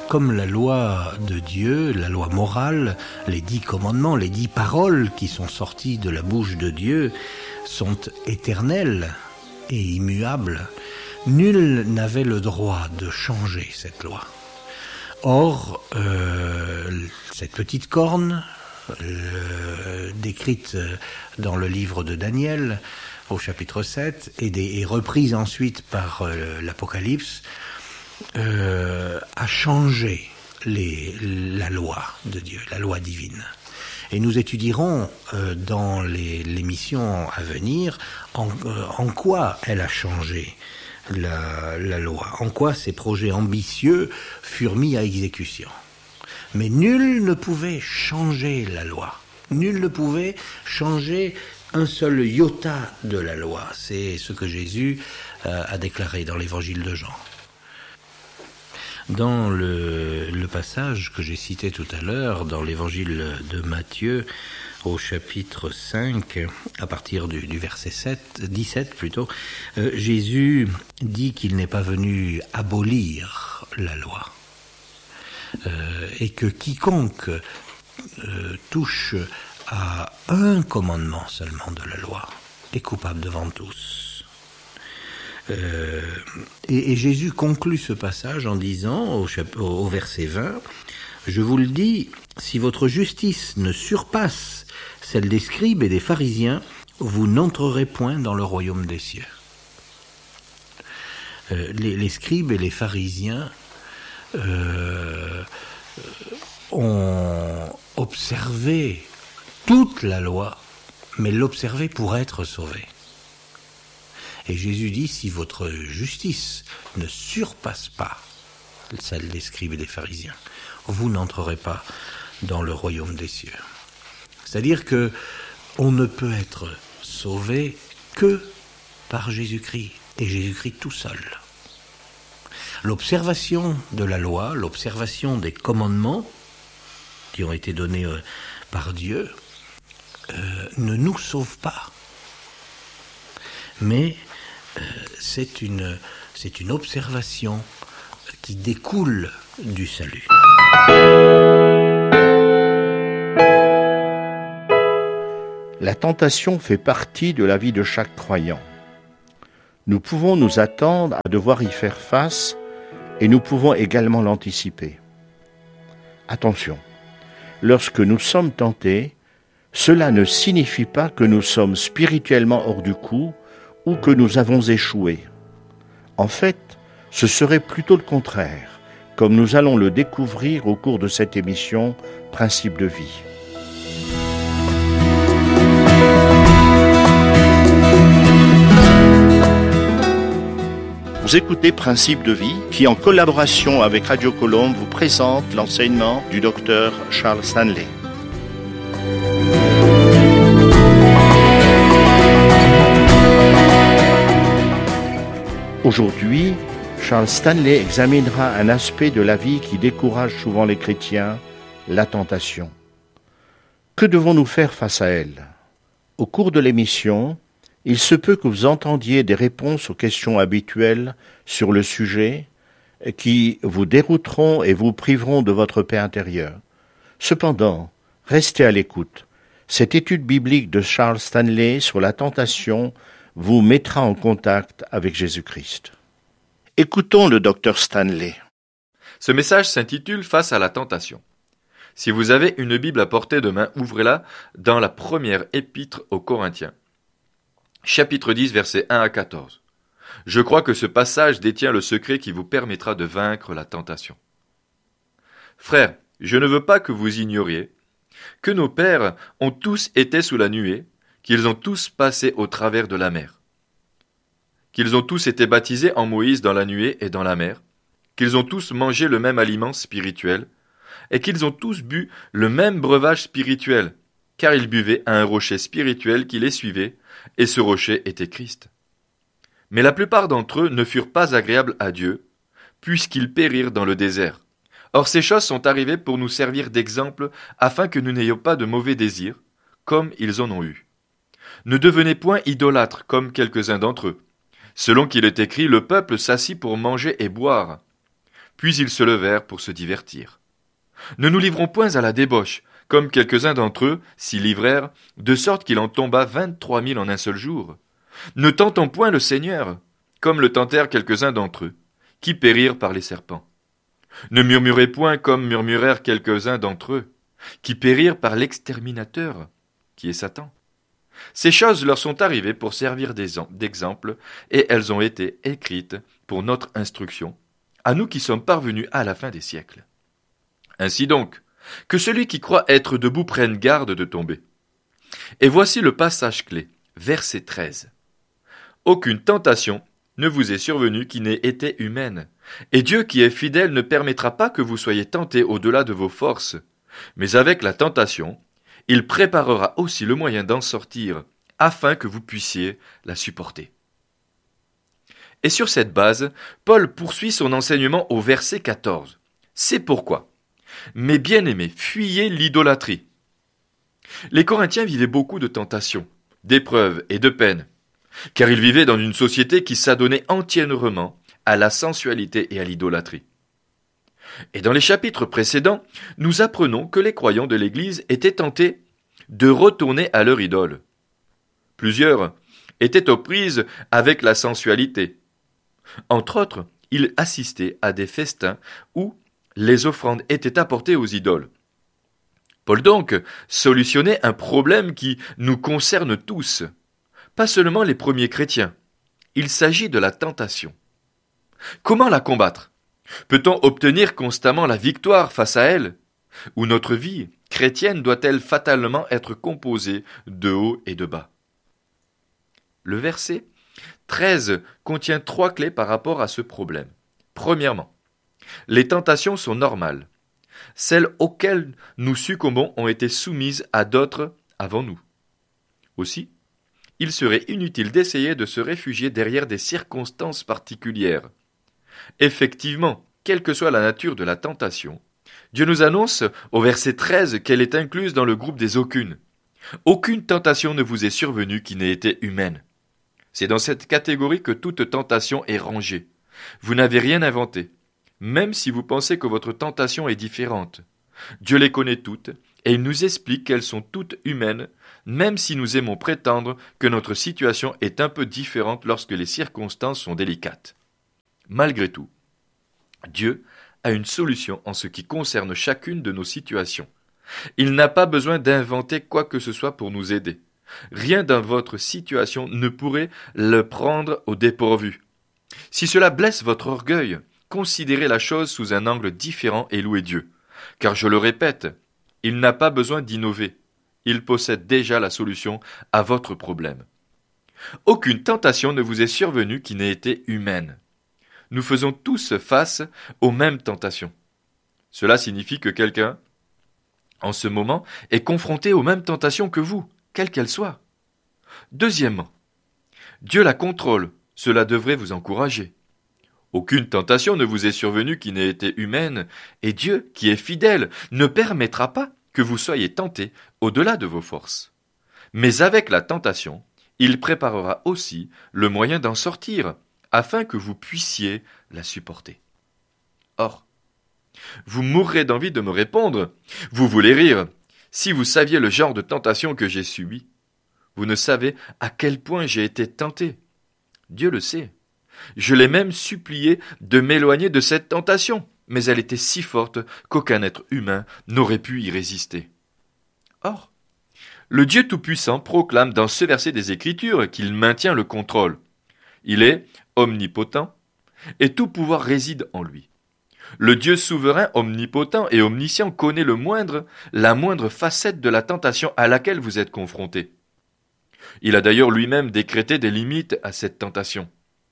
comme la loi de Dieu, la loi morale, les 10 commandements, les 10 paroles qui sont sorties de la bouche de Dieu sont éternelles et immuables, nul n'avait le droit de changer cette loi. Or, cette petite corne, décrite dans le livre de Daniel, au chapitre 7, et reprise ensuite par l'Apocalypse, a changé la loi de Dieu, la loi divine. Et nous étudierons dans l'émission à venir en quoi elle a changé la loi, en quoi ces projets ambitieux furent mis à exécution. Mais nul ne pouvait changer la loi. Nul ne pouvait changer un seul iota de la loi. C'est ce que Jésus a déclaré dans l'évangile de Jean. Dans le passage que j'ai cité tout à l'heure, dans l'évangile de Matthieu, au chapitre 5, à partir du verset 17 plutôt, Jésus dit qu'il n'est pas venu abolir la loi. Et que quiconque touche à un commandement seulement de la loi est coupable devant tous. Et Jésus conclut ce passage en disant au verset 20, « Je vous le dis, si votre justice ne surpasse celle des scribes et des pharisiens, vous n'entrerez point dans le royaume des cieux. » Les scribes et les pharisiens ont observé toute la loi, mais l'observer pour être sauvé. Et Jésus dit, si votre justice ne surpasse pas celle des scribes et des pharisiens, vous n'entrerez pas dans le royaume des cieux. C'est-à-dire que on ne peut être sauvé que par Jésus-Christ, et Jésus-Christ tout seul. L'observation de la loi, l'observation des commandements qui ont été donnés par Dieu ne nous sauve pas. Mais c'est une observation qui découle du salut. La tentation fait partie de la vie de chaque croyant. Nous pouvons nous attendre à devoir y faire face et nous pouvons également l'anticiper. Attention, lorsque nous sommes tentés, cela ne signifie pas que nous sommes spirituellement hors du coup ou que nous avons échoué. En fait, ce serait plutôt le contraire, comme nous allons le découvrir au cours de cette émission Principe de vie. Vous écoutez Principe de vie, qui en collaboration avec Radio Colombe vous présente l'enseignement du docteur Charles Stanley. Aujourd'hui, Charles Stanley examinera un aspect de la vie qui décourage souvent les chrétiens, la tentation. Que devons-nous faire face à elle ? Au cours de l'émission, il se peut que vous entendiez des réponses aux questions habituelles sur le sujet qui vous dérouteront et vous priveront de votre paix intérieure. Cependant, restez à l'écoute. Cette étude biblique de Charles Stanley sur la tentation vous mettra en contact avec Jésus-Christ. Écoutons le docteur Stanley. Ce message s'intitule « Face à la tentation ». Si vous avez une Bible à portée de main, ouvrez-la dans la première épître aux Corinthiens. Chapitre 10, versets 1 à 14. Je crois que ce passage détient le secret qui vous permettra de vaincre la tentation. Frères, je ne veux pas que vous ignoriez que nos pères ont tous été sous la nuée, qu'ils ont tous passé au travers de la mer, qu'ils ont tous été baptisés en Moïse dans la nuée et dans la mer, qu'ils ont tous mangé le même aliment spirituel, et qu'ils ont tous bu le même breuvage spirituel, car ils buvaient à un rocher spirituel qui les suivait, et ce rocher était Christ. Mais la plupart d'entre eux ne furent pas agréables à Dieu, puisqu'ils périrent dans le désert. Or ces choses sont arrivées pour nous servir d'exemple, afin que nous n'ayons pas de mauvais désirs, comme ils en ont eu. Ne devenez point idolâtres, comme quelques-uns d'entre eux. Selon qu'il est écrit, le peuple s'assit pour manger et boire. Puis ils se levèrent pour se divertir. Ne nous livrons point à la débauche, comme quelques-uns d'entre eux s'y livrèrent, de sorte qu'il en tomba 23 000 en un seul jour. Ne tentons point le Seigneur, comme le tentèrent quelques-uns d'entre eux, qui périrent par les serpents. Ne murmurez point comme murmurèrent quelques-uns d'entre eux, qui périrent par l'exterminateur, qui est Satan. Ces choses leur sont arrivées pour servir d'exemple, et elles ont été écrites pour notre instruction, à nous qui sommes parvenus à la fin des siècles. Ainsi donc, que celui qui croit être debout prenne garde de tomber. Et voici le passage clé, verset 13. Aucune tentation ne vous est survenue qui n'ait été humaine, et Dieu qui est fidèle ne permettra pas que vous soyez tentés au-delà de vos forces, mais avec la tentation, il préparera aussi le moyen d'en sortir, afin que vous puissiez la supporter. Et sur cette base, Paul poursuit son enseignement au verset 14. C'est pourquoi, mes bien-aimés, fuyez l'idolâtrie. Les Corinthiens vivaient beaucoup de tentations, d'épreuves et de peines, car ils vivaient dans une société qui s'adonnait entièrement à la sensualité et à l'idolâtrie. Et dans les chapitres précédents, nous apprenons que les croyants de l'Église étaient tentés de retourner à leur idole. Plusieurs étaient aux prises avec la sensualité. Entre autres, ils assistaient à des festins où les offrandes étaient apportées aux idoles. Paul donc solutionnait un problème qui nous concerne tous, pas seulement les premiers chrétiens. Il s'agit de la tentation. Comment la combattre ? Peut-on obtenir constamment la victoire face à elle ? Ou notre vie chrétienne doit-elle fatalement être composée de haut et de bas ? Le verset 13 contient 3 clés par rapport à ce problème. Premièrement, les tentations sont normales. Celles auxquelles nous succombons ont été soumises à d'autres avant nous. Aussi, il serait inutile d'essayer de se réfugier derrière des circonstances particulières. Effectivement, quelle que soit la nature de la tentation, Dieu nous annonce au verset 13 qu'elle est incluse dans le groupe des aucunes. Aucune tentation ne vous est survenue qui n'ait été humaine. C'est dans cette catégorie que toute tentation est rangée. Vous n'avez rien inventé, même si vous pensez que votre tentation est différente. Dieu les connaît toutes, et il nous explique qu'elles sont toutes humaines, même si nous aimons prétendre que notre situation est un peu différente lorsque les circonstances sont délicates. Malgré tout, Dieu a une solution en ce qui concerne chacune de nos situations. Il n'a pas besoin d'inventer quoi que ce soit pour nous aider. Rien dans votre situation ne pourrait le prendre au dépourvu. Si cela blesse votre orgueil, considérez la chose sous un angle différent et louez Dieu. Car je le répète, il n'a pas besoin d'innover. Il possède déjà la solution à votre problème. Aucune tentation ne vous est survenue qui n'ait été humaine. Nous faisons tous face aux mêmes tentations. Cela signifie que quelqu'un, en ce moment, est confronté aux mêmes tentations que vous, quelles qu'elles soient. Deuxièmement, Dieu la contrôle, cela devrait vous encourager. Aucune tentation ne vous est survenue qui n'ait été humaine, et Dieu, qui est fidèle, ne permettra pas que vous soyez tentés au-delà de vos forces. Mais avec la tentation, il préparera aussi le moyen d'en sortir, afin que vous puissiez la supporter. Or, vous mourrez d'envie de me répondre. Vous voulez rire. Si vous saviez le genre de tentation que j'ai subi, vous ne savez à quel point j'ai été tenté. Dieu le sait. Je l'ai même supplié de m'éloigner de cette tentation, mais elle était si forte qu'aucun être humain n'aurait pu y résister. Or, le Dieu Tout-Puissant proclame dans ce verset des Écritures qu'il maintient le contrôle. Il est omnipotent, et tout pouvoir réside en lui. Le Dieu souverain, omnipotent et omniscient connaît la moindre facette de la tentation à laquelle vous êtes confrontés. Il a d'ailleurs lui-même décrété des limites à cette tentation.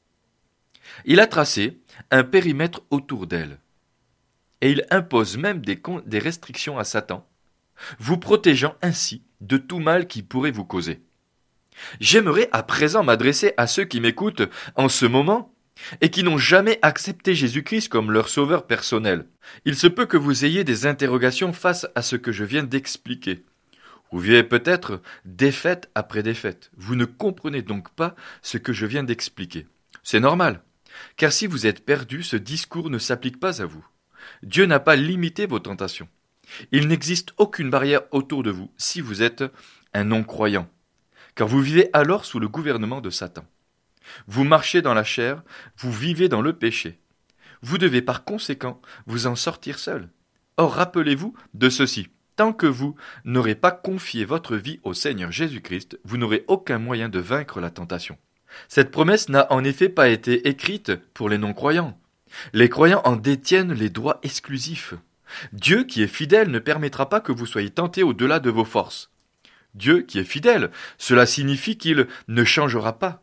Il a tracé un périmètre autour d'elle. Et il impose même des restrictions à Satan, vous protégeant ainsi de tout mal qui pourrait vous causer. J'aimerais à présent m'adresser à ceux qui m'écoutent en ce moment et qui n'ont jamais accepté Jésus-Christ comme leur sauveur personnel. Il se peut que vous ayez des interrogations face à ce que je viens d'expliquer. Vous vivez peut-être défaite après défaite. Vous ne comprenez donc pas ce que je viens d'expliquer. C'est normal. Car si vous êtes perdu, ce discours ne s'applique pas à vous. Dieu n'a pas limité vos tentations. Il n'existe aucune barrière autour de vous si vous êtes un non-croyant, car vous vivez alors sous le gouvernement de Satan. Vous marchez dans la chair, vous vivez dans le péché. Vous devez par conséquent vous en sortir seul. Or, rappelez-vous de ceci. Tant que vous n'aurez pas confié votre vie au Seigneur Jésus-Christ, vous n'aurez aucun moyen de vaincre la tentation. Cette promesse n'a en effet pas été écrite pour les non-croyants. Les croyants en détiennent les droits exclusifs. Dieu qui est fidèle ne permettra pas que vous soyez tentés au-delà de vos forces. Dieu qui est fidèle, cela signifie qu'il ne changera pas.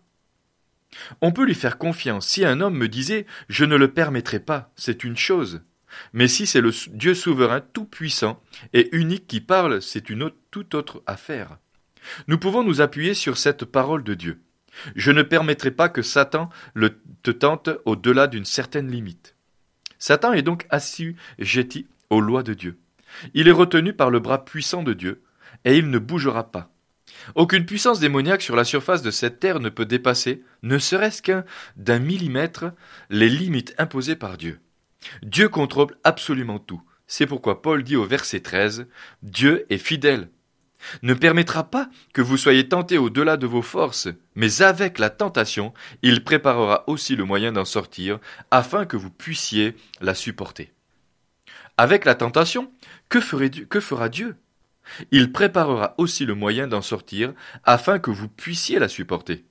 On peut lui faire confiance. Si un homme me disait « je ne le permettrai pas », c'est une chose. Mais si c'est le Dieu souverain, tout-puissant et unique qui parle, c'est une toute autre affaire. Nous pouvons nous appuyer sur cette parole de Dieu. Je ne permettrai pas que Satan te tente au-delà d'une certaine limite. Satan est donc assujetti aux lois de Dieu. Il est retenu par le bras puissant de Dieu, et il ne bougera pas. Aucune puissance démoniaque sur la surface de cette terre ne peut dépasser, ne serait-ce d'un millimètre, les limites imposées par Dieu. Dieu contrôle absolument tout. C'est pourquoi Paul dit au verset 13, « Dieu est fidèle. Ne permettra pas que vous soyez tentés au-delà de vos forces, mais avec la tentation, il préparera aussi le moyen d'en sortir, afin que vous puissiez la supporter. » Avec la tentation, que fera Dieu ? Il préparera aussi le moyen d'en sortir, afin que vous puissiez la supporter.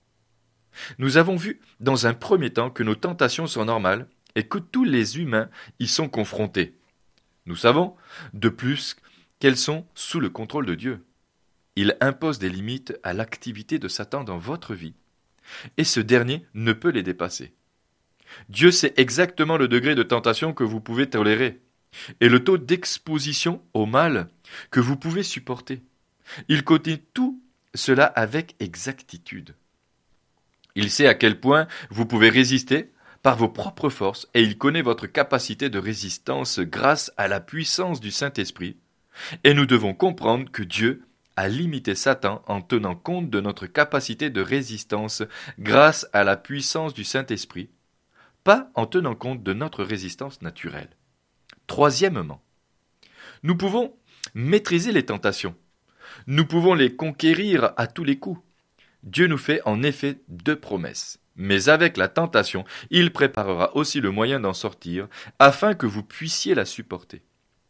Nous avons vu dans un premier temps que nos tentations sont normales et que tous les humains y sont confrontés. Nous savons, de plus, qu'elles sont sous le contrôle de Dieu. Il impose des limites à l'activité de Satan dans votre vie, et ce dernier ne peut les dépasser. Dieu sait exactement le degré de tentation que vous pouvez tolérer, et le taux d'exposition au mal que vous pouvez supporter. Il connaît tout cela avec exactitude. Il sait à quel point vous pouvez résister par vos propres forces, et il connaît votre capacité de résistance grâce à la puissance du Saint-Esprit. Et nous devons comprendre que Dieu a limité Satan en tenant compte de notre capacité de résistance grâce à la puissance du Saint-Esprit, pas en tenant compte de notre résistance naturelle. Troisièmement, nous pouvons maîtriser les tentations. Nous pouvons les conquérir à tous les coups. Dieu nous fait en effet 2 promesses. Mais avec la tentation, il préparera aussi le moyen d'en sortir, afin que vous puissiez la supporter.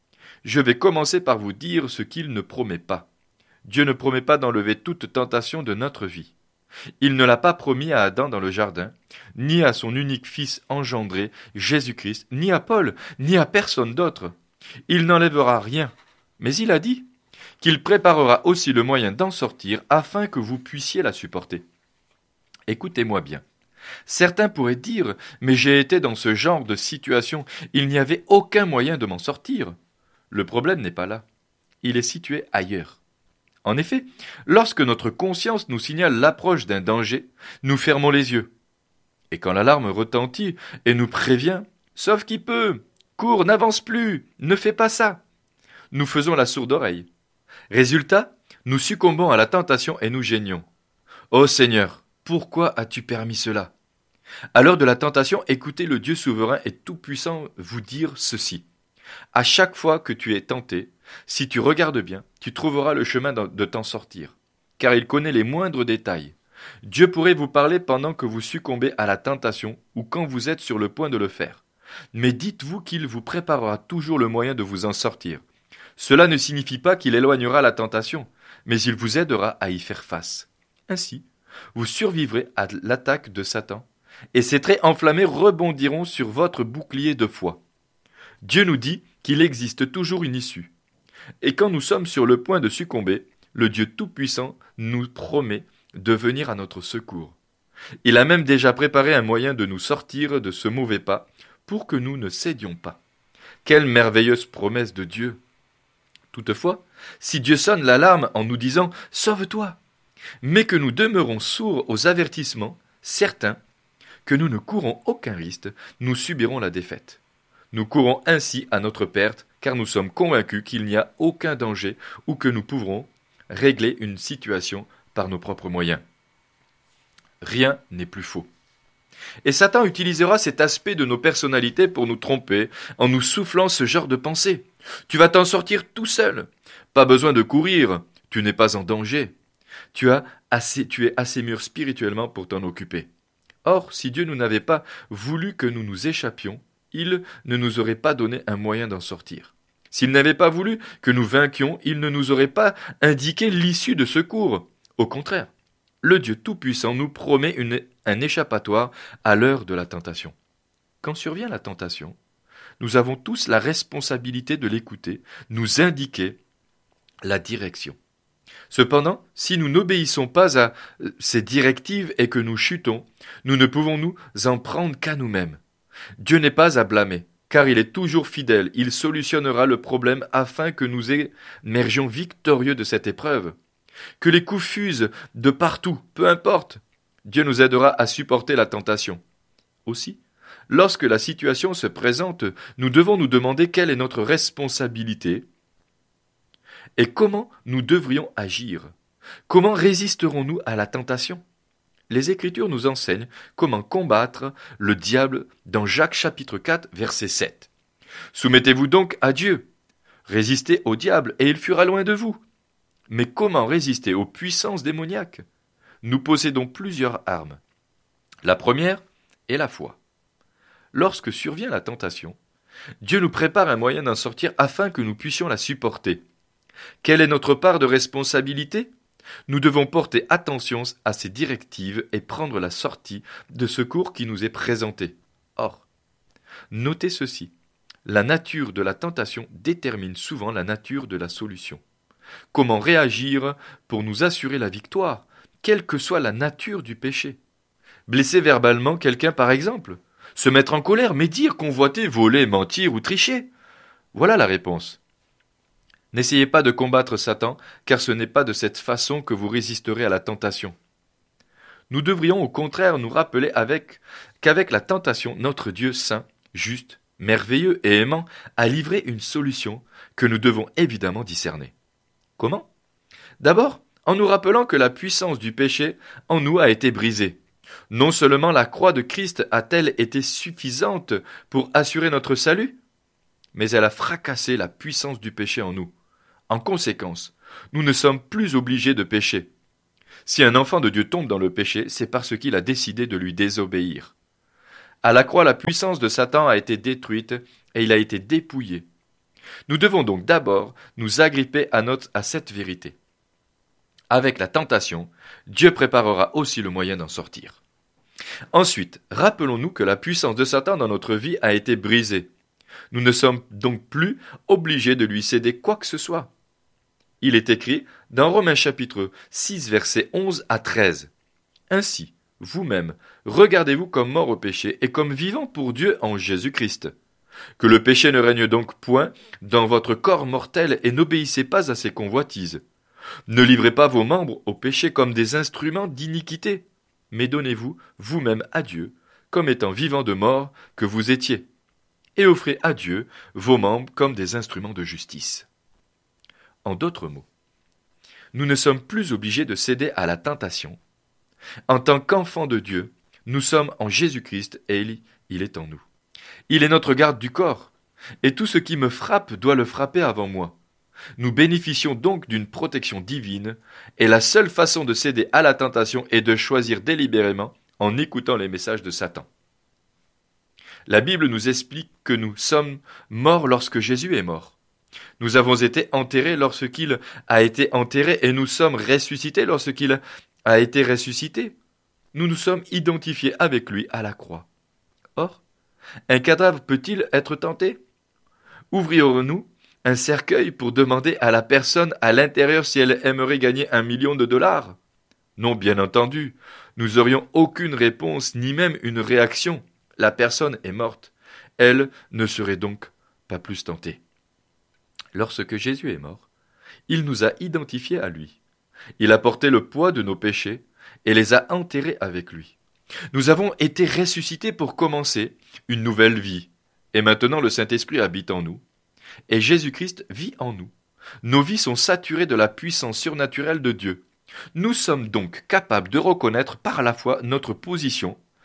Je vais commencer par vous dire ce qu'il ne promet pas. Dieu ne promet pas d'enlever toute tentation de notre vie. Il ne l'a pas promis à Adam dans le jardin, ni à son unique fils engendré, Jésus-Christ, ni à Paul, ni à personne d'autre. Il n'enlèvera rien. Mais il a dit qu'il préparera aussi le moyen d'en sortir afin que vous puissiez la supporter. Écoutez-moi bien. Certains pourraient dire « Mais j'ai été dans ce genre de situation, il n'y avait aucun moyen de m'en sortir. » Le problème n'est pas là. Il est situé ailleurs. En effet, lorsque notre conscience nous signale l'approche d'un danger, nous fermons les yeux. Et quand l'alarme retentit et nous prévient « Sauve qui peut, cours, n'avance plus, ne fais pas ça », nous faisons la sourde oreille. Résultat, nous succombons à la tentation et nous geignons. « Ô Seigneur, pourquoi as-tu permis cela ?» À l'heure de la tentation, écoutez le Dieu souverain et tout-puissant vous dire ceci. À chaque fois que tu es tenté, si tu regardes bien, tu trouveras le chemin de t'en sortir, car il connaît les moindres détails. Dieu pourrait vous parler pendant que vous succombez à la tentation ou quand vous êtes sur le point de le faire. Mais dites-vous qu'il vous préparera toujours le moyen de vous en sortir. Cela ne signifie pas qu'il éloignera la tentation, mais il vous aidera à y faire face. Ainsi, vous survivrez à l'attaque de Satan, et ses traits enflammés rebondiront sur votre bouclier de foi. Dieu nous dit qu'il existe toujours une issue. Et quand nous sommes sur le point de succomber, le Dieu Tout-Puissant nous promet de venir à notre secours. Il a même déjà préparé un moyen de nous sortir de ce mauvais pas pour que nous ne cédions pas. Quelle merveilleuse promesse de Dieu! Toutefois, si Dieu sonne l'alarme en nous disant « Sauve-toi !» mais que nous demeurons sourds aux avertissements, certains, que nous ne courons aucun risque, nous subirons la défaite. Nous courons ainsi à notre perte, car nous sommes convaincus qu'il n'y a aucun danger ou que nous pourrons régler une situation par nos propres moyens. Rien n'est plus faux. Et Satan utilisera cet aspect de nos personnalités pour nous tromper, en nous soufflant ce genre de pensée. Tu vas t'en sortir tout seul. Pas besoin de courir. Tu n'es pas en danger. Tu es assez mûr spirituellement pour t'en occuper. Or, si Dieu n'avait pas voulu que nous nous échappions, il ne nous aurait pas donné un moyen d'en sortir. S'il n'avait pas voulu que nous vainquions, il ne nous aurait pas indiqué l'issue de secours. Au contraire, le Dieu Tout-Puissant nous promet un échappatoire à l'heure de la tentation. Quand survient la tentation, nous avons tous la responsabilité de l'écouter, nous indiquer la direction. Cependant, si nous n'obéissons pas à ces directives et que nous chutons, nous ne pouvons nous en prendre qu'à nous-mêmes. Dieu n'est pas à blâmer, car il est toujours fidèle, il solutionnera le problème afin que nous émergions victorieux de cette épreuve. Que les coups fusent de partout, peu importe, Dieu nous aidera à supporter la tentation. Aussi, lorsque la situation se présente, nous devons nous demander quelle est notre responsabilité et comment nous devrions agir. Comment résisterons-nous à la tentation? Les Écritures nous enseignent comment combattre le diable dans Jacques chapitre 4, verset 7. Soumettez-vous donc à Dieu. Résistez au diable et il fuira loin de vous. Mais comment résister aux puissances démoniaques? Nous possédons plusieurs armes. La première est la foi. Lorsque survient la tentation, Dieu nous prépare un moyen d'en sortir afin que nous puissions la supporter. Quelle est notre part de responsabilité? Nous devons porter attention à ces directives et prendre la sortie de secours qui nous est présentée. Or, notez ceci, la nature de la tentation détermine souvent la nature de la solution. Comment réagir pour nous assurer la victoire, quelle que soit la nature du péché? Blesser verbalement quelqu'un par exemple? Se mettre en colère, médire, convoiter, voler, mentir ou tricher? Voilà la réponse. N'essayez pas de combattre Satan, car ce n'est pas de cette façon que vous résisterez à la tentation. Nous devrions au contraire nous rappeler qu'avec la tentation, notre Dieu saint, juste, merveilleux et aimant a livré une solution que nous devons évidemment discerner. Comment? D'abord, en nous rappelant que la puissance du péché en nous a été brisée. Non seulement la croix de Christ a-t-elle été suffisante pour assurer notre salut, mais elle a fracassé la puissance du péché en nous. En conséquence, nous ne sommes plus obligés de pécher. Si un enfant de Dieu tombe dans le péché, c'est parce qu'il a décidé de lui désobéir. À la croix, la puissance de Satan a été détruite et il a été dépouillé. Nous devons donc d'abord nous agripper à cette vérité. Avec la tentation, Dieu préparera aussi le moyen d'en sortir. Ensuite, rappelons-nous que la puissance de Satan dans notre vie a été brisée. Nous ne sommes donc plus obligés de lui céder quoi que ce soit. Il est écrit dans Romains chapitre 6 versets 11 à 13. Ainsi, vous-même, regardez-vous comme mort au péché et comme vivant pour Dieu en Jésus-Christ. Que le péché ne règne donc point dans votre corps mortel et n'obéissez pas à ses convoitises. Ne livrez pas vos membres au péché comme des instruments d'iniquité, mais donnez-vous vous-même à Dieu comme étant vivants de mort que vous étiez, et offrez à Dieu vos membres comme des instruments de justice. En d'autres mots, nous ne sommes plus obligés de céder à la tentation. En tant qu'enfants de Dieu, nous sommes en Jésus-Christ et il est en nous. Il est notre garde du corps, et tout ce qui me frappe doit le frapper avant moi. Nous bénéficions donc d'une protection divine, et la seule façon de céder à la tentation est de choisir délibérément en écoutant les messages de Satan. La Bible nous explique que nous sommes morts lorsque Jésus est mort. Nous avons été enterrés lorsqu'il a été enterré et nous sommes ressuscités lorsqu'il a été ressuscité. Nous nous sommes identifiés avec lui à la croix. Or, un cadavre peut-il être tenté? Ouvrirons-nous un cercueil pour demander à la personne à l'intérieur si elle aimerait gagner 1 million de dollars? Non, bien entendu, nous aurions aucune réponse ni même une réaction. La personne est morte. Elle ne serait donc pas plus tentée. Lorsque Jésus est mort, il nous a identifiés à lui. Il a porté le poids de nos péchés et les a enterrés avec lui. Nous avons été ressuscités pour commencer une nouvelle vie. Et maintenant le Saint-Esprit habite en nous. Et Jésus-Christ vit en nous. Nos vies sont saturées de la puissance surnaturelle de Dieu. Nous sommes donc capables de reconnaître par la foi notre position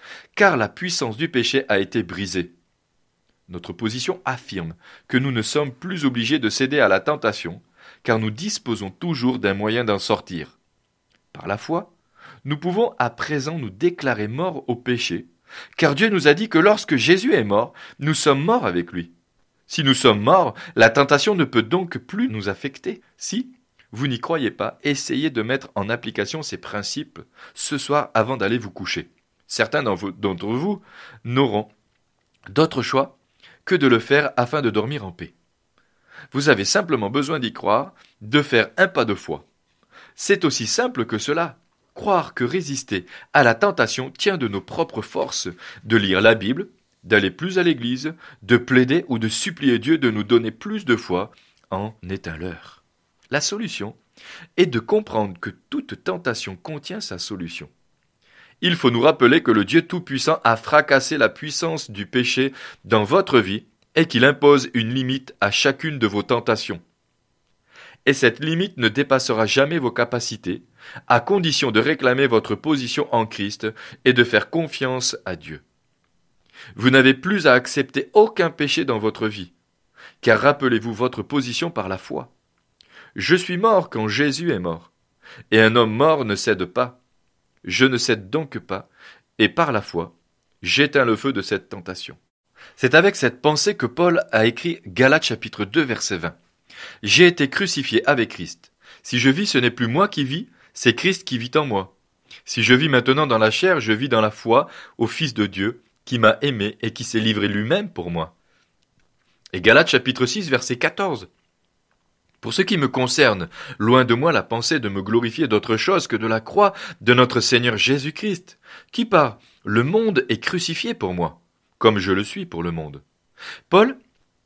car la puissance du péché a été brisée. Notre position affirme que nous ne sommes plus obligés de céder à la tentation, car nous disposons toujours d'un moyen d'en sortir. Par la foi, nous pouvons à présent nous déclarer morts au péché, car Dieu nous a dit que lorsque Jésus est mort, nous sommes morts avec lui. Si nous sommes morts, la tentation ne peut donc plus nous affecter. Si vous n'y croyez pas, essayez de mettre en application ces principes ce soir avant d'aller vous coucher. Certains d'entre vous n'auront d'autre choix que de le faire afin de dormir en paix. Vous avez simplement besoin d'y croire, de faire un pas de foi. C'est aussi simple que cela. Croire que résister à la tentation tient de nos propres forces, de lire la Bible, d'aller plus à l'église, de plaider ou de supplier Dieu de nous donner plus de foi en est un leurre. La solution est de comprendre que toute tentation contient sa solution. Il faut nous rappeler que le Dieu Tout-Puissant a fracassé la puissance du péché dans votre vie et qu'il impose une limite à chacune de vos tentations. Et cette limite ne dépassera jamais vos capacités, à condition de réclamer votre position en Christ et de faire confiance à Dieu. Vous n'avez plus à accepter aucun péché dans votre vie, car rappelez-vous votre position par la foi. Je suis mort quand Jésus est mort, et un homme mort ne cède pas. Je ne cède donc pas, et par la foi, j'éteins le feu de cette tentation. C'est avec cette pensée que Paul a écrit Galates chapitre 2 verset 20. J'ai été crucifié avec Christ. Si je vis, ce n'est plus moi qui vis, c'est Christ qui vit en moi. Si je vis maintenant dans la chair, je vis dans la foi au Fils de Dieu, qui m'a aimé et qui s'est livré lui-même pour moi. Et Galates chapitre 6 verset 14. Pour ce qui me concerne, loin de moi la pensée de me glorifier d'autre chose que de la croix de notre Seigneur Jésus-Christ, qui par le monde est crucifié pour moi, comme je le suis pour le monde. Paul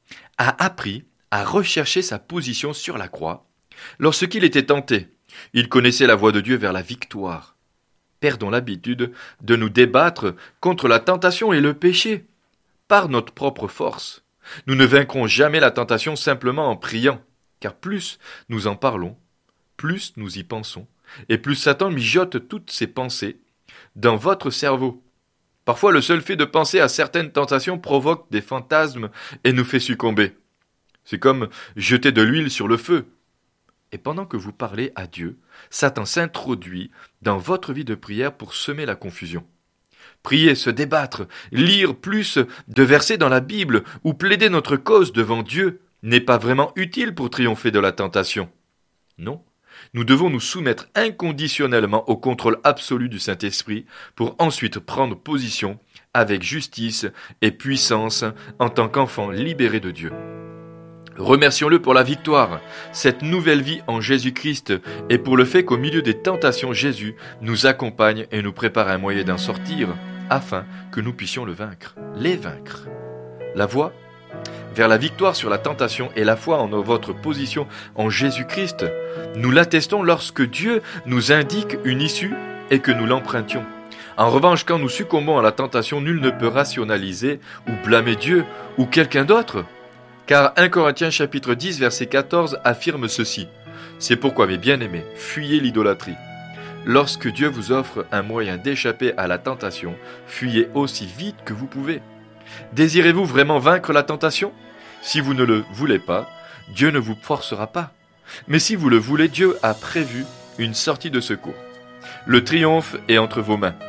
a appris à rechercher sa position sur la croix. Lorsqu'il était tenté, il connaissait la voie de Dieu vers la victoire. Perdons l'habitude de nous débattre contre la tentation et le péché, par notre propre force. Nous ne vaincrons jamais la tentation simplement en priant, car plus nous en parlons, plus nous y pensons, et plus Satan mijote toutes ses pensées dans votre cerveau. Parfois, le seul fait de penser à certaines tentations provoque des fantasmes et nous fait succomber. C'est comme jeter de l'huile sur le feu. Et pendant que vous parlez à Dieu, Satan s'introduit dans votre vie de prière pour semer la confusion. Prier, se débattre, lire plus de versets dans la Bible ou plaider notre cause devant Dieu n'est pas vraiment utile pour triompher de la tentation. Non, nous devons nous soumettre inconditionnellement au contrôle absolu du Saint-Esprit pour ensuite prendre position avec justice et puissance en tant qu'enfants libérés de Dieu. Remercions-le pour la victoire, cette nouvelle vie en Jésus-Christ et pour le fait qu'au milieu des tentations, Jésus nous accompagne et nous prépare un moyen d'en sortir afin que nous puissions les vaincre. La voie vers la victoire sur la tentation et la foi en votre position en Jésus-Christ, nous l'attestons lorsque Dieu nous indique une issue et que nous l'empruntions. En revanche, quand nous succombons à la tentation, nul ne peut rationaliser ou blâmer Dieu ou quelqu'un d'autre. Car 1 Corinthiens chapitre 10 verset 14 affirme ceci. C'est pourquoi, mes bien-aimés, fuyez l'idolâtrie. Lorsque Dieu vous offre un moyen d'échapper à la tentation, fuyez aussi vite que vous pouvez. Désirez-vous vraiment vaincre la tentation ? Si vous ne le voulez pas, Dieu ne vous forcera pas. Mais si vous le voulez, Dieu a prévu une sortie de secours. Le triomphe est entre vos mains.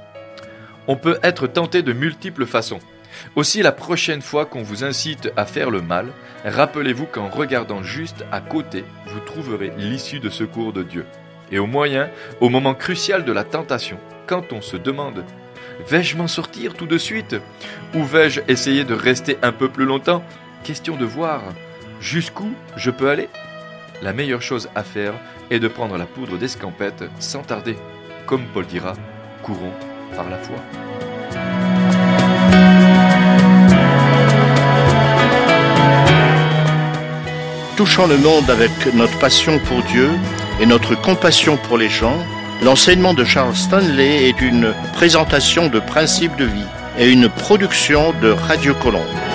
On peut être tenté de multiples façons. Aussi, la prochaine fois qu'on vous incite à faire le mal, rappelez-vous qu'en regardant juste à côté, vous trouverez l'issue de secours de Dieu. Et au moment crucial de la tentation, quand on se demande « Vais-je m'en sortir tout de suite ? Ou vais-je essayer de rester un peu plus longtemps ?» Question de voir jusqu'où je peux aller. La meilleure chose à faire est de prendre la poudre d'escampette sans tarder. Comme Paul dira, courons par la foi. Touchant le monde avec notre passion pour Dieu et notre compassion pour les gens, l'enseignement de Charles Stanley est une présentation de principes de vie et une production de Radio Colombe.